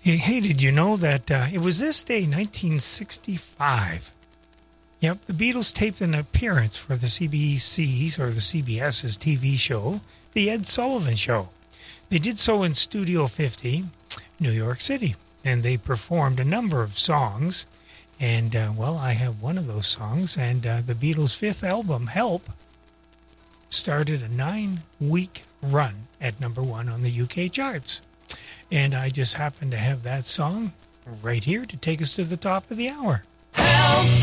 Hey, did you know that it was this day, 1965? Yep, the Beatles taped an appearance for the CBC's or the CBS's TV show, The Ed Sullivan Show. They did so in Studio 50, New York City, and they performed a number of songs. And, well, I have one of those songs, and the Beatles' fifth album, Help, started a 9-week run at number one on the UK charts. And I just happen to have that song right here to take us to the top of the hour. Help!